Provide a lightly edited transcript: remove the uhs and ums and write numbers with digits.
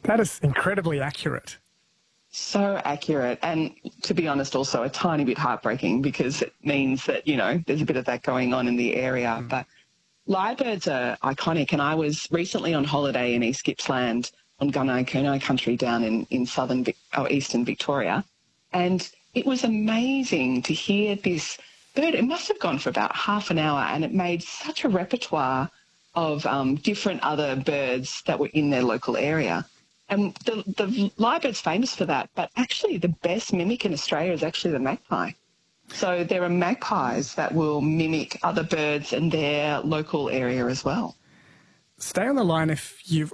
That is incredibly accurate. So accurate, and to be honest, also a tiny bit heartbreaking because it means that, there's a bit of that going on in the area. But lyrebirds are iconic, and I was recently on holiday in East Gippsland on Gunai Kurnai country down in eastern Victoria, and it was amazing to hear this bird. It must have gone for about half an hour, and it made such a repertoire of different other birds that were in their local area. And the lyrebird's famous for that, but actually the best mimic in Australia is actually the magpie. So there are magpies that will mimic other birds in their local area as well. Stay on the line if you've